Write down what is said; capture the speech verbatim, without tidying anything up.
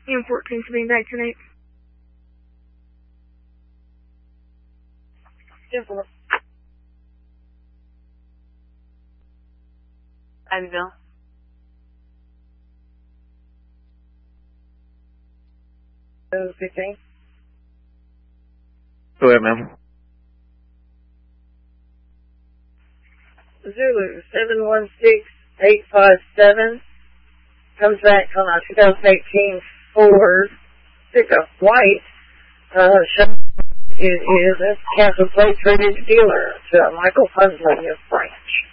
M fourteen to being back tonight. Simple. Abbeville. fifteen. Go ahead, ma'am. Zulu seven one six eight five seven comes back on our two thousand eighteen Ford pickup white. Uh, it is a cancel plate traded dealer to Michael Hunsley of Branch.